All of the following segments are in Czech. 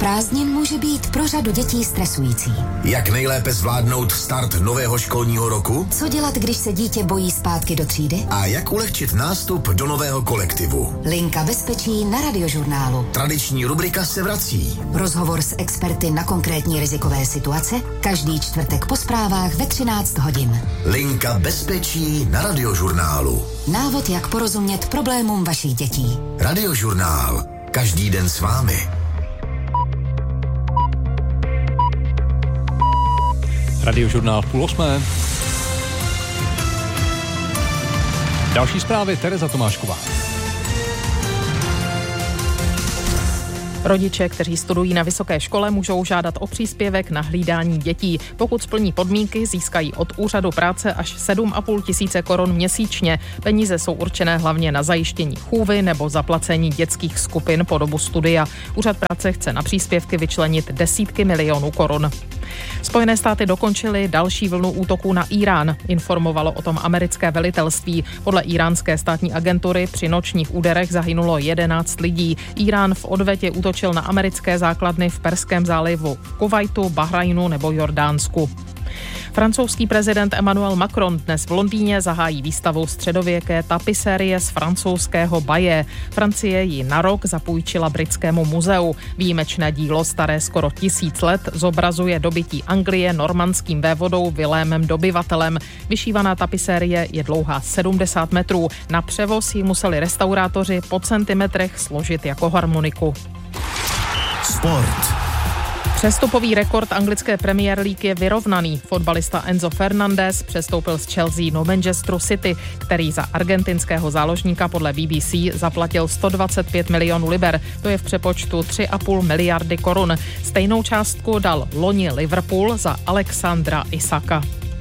prázdnin může být pro řadu dětí stresující. Jak nejlépe zvládnout start nového školního roku? Co dělat, když se dítě bojí zpátky do třídy? A jak ulehčit nástup do nového kolektivu? Linka bezpečí na Radiožurnálu. Tradiční rubrika se vrací. Rozhovor s experty na konkrétní rizikové situace každý čtvrtek po zprávách ve 13 hodin. Linka bezpečí na Radiožurnálu. Návod, jak porozumět problémům vašich dětí. Radiožurnál. Každý den s vámi. Radiožurnál 7:30. Další zprávy Tereza Tomášková. Rodiče, kteří studují na vysoké škole, můžou žádat o příspěvek na hlídání dětí. Pokud splní podmínky, získají od úřadu práce až 7,5 tisíce korun měsíčně. Peníze jsou určené hlavně na zajištění chůvy nebo zaplacení dětských skupin po dobu studia. Úřad práce chce na příspěvky vyčlenit desítky milionů korun. Spojené státy dokončily další vlnu útoků na Irán. Informovalo o tom americké velitelství. Podle iránské státní agentury při nočních úderech zahynulo 11 lidí. Irán v odvetě útočil na americké základny v Perském zálivu, v Kuvajtu, Bahrajnu nebo Jordánsku. Francouzský prezident Emmanuel Macron dnes v Londýně zahájí výstavu středověké tapisérie z francouzského Baye. Francie ji na rok zapůjčila britskému muzeu. Výjimečné dílo staré skoro 1000 let zobrazuje dobytí Anglie normandským vévodou Vilémem Dobyvatelem. Vyšívaná tapisérie je dlouhá 70 metrů. Na převoz ji museli restaurátoři po centimetrech složit jako harmoniku. Sport. Přestupový rekord anglické Premier League je vyrovnaný. Fotbalista Enzo Fernandez přestoupil z Chelsea do Manchesteru City, který za argentinského záložníka podle BBC zaplatil 125 milionů liber. To je v přepočtu 3,5 miliardy korun. Stejnou částku dal loni Liverpool za Alexandra Isaka.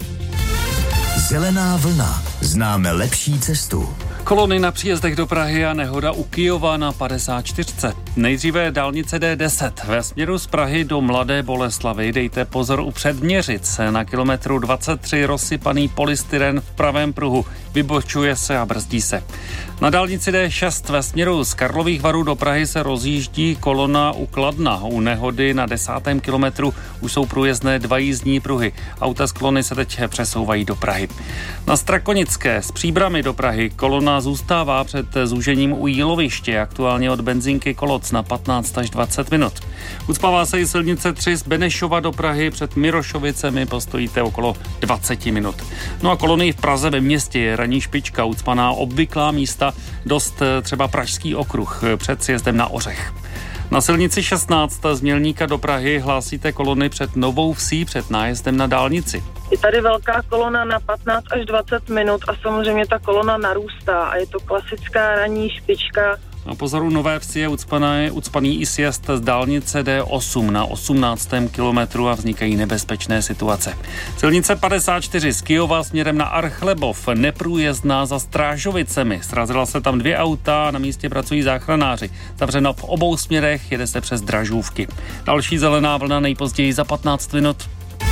Zelená vlna. Známe lepší cestu. Kolony na příjezdech do Prahy a nehoda u Kyjova na 54. Nejdříve dálnice D10 ve směru z Prahy do Mladé Boleslavi. Dejte pozor u Předměřic. Na kilometru 23 rozsypaný polystyren v pravém pruhu. Vybočuje se a brzdí se. Na dálnici D6 ve směru z Karlových Varů do Prahy se rozjíždí kolona u Kladna. U nehody na 10. kilometru už jsou průjezdné 2 jízdní pruhy. Auta z kolony se teď přesouvají do Prahy. Na Strakonické z Příbrami do Prahy kolona zůstává před zúžením u Jíloviště, aktuálně od benzinky Koloc na 15 až 20 minut. Ucpává se i silnice 3 z Benešova do Prahy, před Mirošovicemi postojíte okolo 20 minut. No a kolony v Praze ve městě je ranní špička, ucpaná obvyklá místa, dost třeba Pražský okruh před sjezdem na Ořech. Na silnici 16 z Mělníka do Prahy hlásíte kolony před Novou Vsí před nájezdem na dálnici. Je tady velká kolona na 15 až 20 minut a samozřejmě ta kolona narůstá a je to klasická ranní špička. Na pozoru Nové Vsi je ucpaný i sjezd z dálnice D8 na 18. kilometru a vznikají nebezpečné situace. Silnice 54 z Kyjova směrem na Archlebov, neprůjezdná za Strážovicemi. Srazila se tam 2 auta, na místě pracují záchranáři. Zavřeno v obou směrech, jede se přes Dražůvky. Další zelená vlna nejpozději za 15 minut.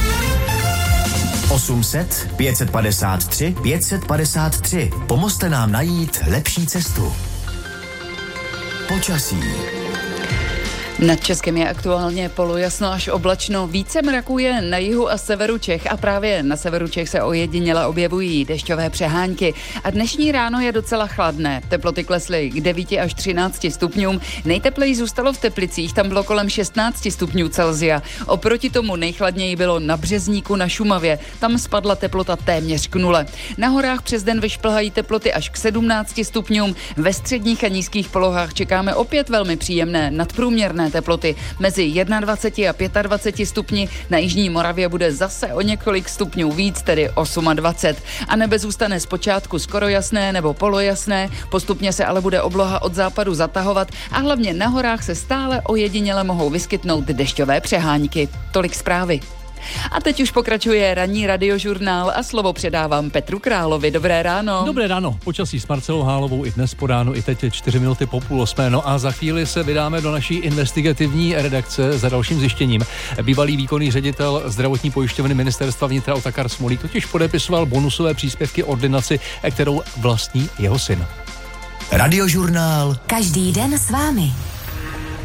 800 553 553. Pomozte nám najít lepší cestu. Počasí. Nad Českem je aktuálně polojasno až oblačno. Více mraků je na jihu a severu Čech a právě na severu Čech se ojediněle objevují dešťové přehánky. A dnešní ráno je docela chladné. Teploty klesly k 9 až 13 stupňům. Nejtepleji zůstalo v Teplicích, tam bylo kolem 16 stupňů Celsia. Oproti tomu nejchladněji bylo na Březníku na Šumavě. Tam spadla teplota téměř k 0. Na horách přes den vyšplhají teploty až k 17 stupňům. Ve středních a nízkých polohách čekáme opět velmi příjemné nadprůměrné teploty mezi 21 a 25 stupni. Na jižní Moravě bude zase o několik stupňů víc, tedy 28. A nebe zůstane zpočátku skoro jasné nebo polojasné, postupně se ale bude obloha od západu zatahovat a hlavně na horách se stále ojediněle mohou vyskytnout dešťové přehánky. Tolik zprávy. A teď už pokračuje ranní radiožurnál a slovo předávám Petru Královi. Dobré ráno. Dobré ráno. Počasí s Marcelou Hálovou i dnes podáno, i teď je 4 minuty po 7:30. No a za chvíli se vydáme do naší investigativní redakce za dalším zjištěním. Bývalý výkonný ředitel zdravotní pojišťovny ministerstva vnitra Otakar Smolík totiž podepisoval bonusové příspěvky ordinaci, kterou vlastní jeho syn. Radiožurnál. Každý den s vámi.